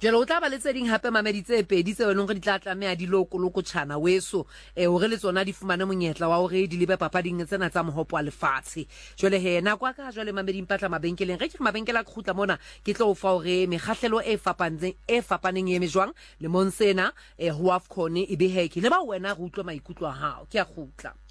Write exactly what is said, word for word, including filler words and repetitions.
jalo o tla ba le tse ding hape mamedi tse pedi tse wenong re di tla tlameha di lokoloko tshana weso e o re le tsona di fumane monyetla wa hore di lebe papading tsena tsa mohopo wa lefatshe jole he na kwa ka jole mamedi mpatla mabenkeleng re ke mabenkela khutla mona ke tlo o fa hore mekgahlelo e fapantseng e fapaneng e mejwang le monsena e ho AFCON e be he ke le ba wena re utlwa maikutlo a hao ke a khutla